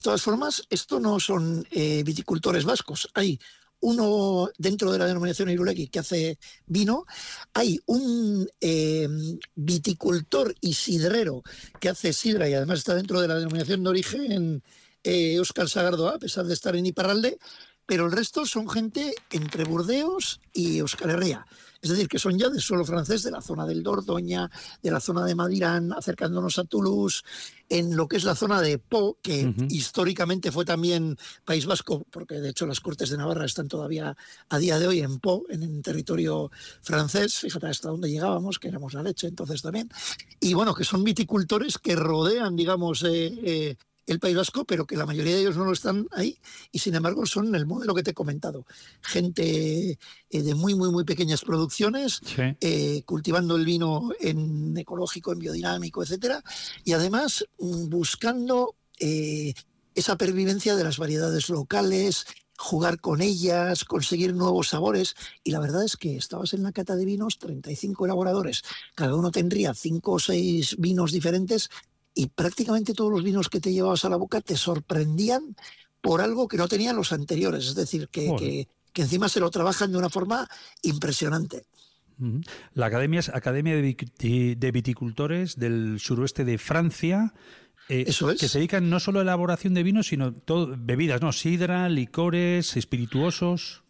todas formas, esto no son viticultores vascos. Hay uno dentro de la denominación Irulegui que hace vino, hay un viticultor y sidrero que hace sidra y además está dentro de la denominación de origen Euskal Sagardoa, a pesar de estar en Iparralde, pero el resto son gente entre Burdeos y Euskal Herria. Es decir, que son ya de suelo francés, de la zona del Dordoña, de la zona de Madirán, acercándonos a Toulouse, en lo que es la zona de Po, que históricamente fue también País Vasco, porque de hecho las Cortes de Navarra están todavía a día de hoy en Po, en territorio francés. Fíjate hasta dónde llegábamos, que éramos la leche entonces también. Y bueno, que son viticultores que rodean, digamos, el País Vasco, pero que la mayoría de ellos no lo están ahí y sin embargo son el modelo que te he comentado. Gente de muy, muy, muy pequeñas producciones, Sí. cultivando el vino en ecológico, en biodinámico, etcétera, y además buscando esa pervivencia de las variedades locales, jugar con ellas, conseguir nuevos sabores. Y la verdad es que estabas en la cata de vinos, 35 elaboradores, cada uno tendría 5 o 6 vinos diferentes y prácticamente todos los vinos que te llevabas a la boca te sorprendían por algo que no tenían los anteriores. Es decir, Joder. que encima se lo trabajan de una forma impresionante. Ujú. La academia es Academia de Viticultores del suroeste de Francia, Eso que se es. dedican no solo a elaboración de vinos, sino bebidas, ¿no? Sidra, licores, espirituosos.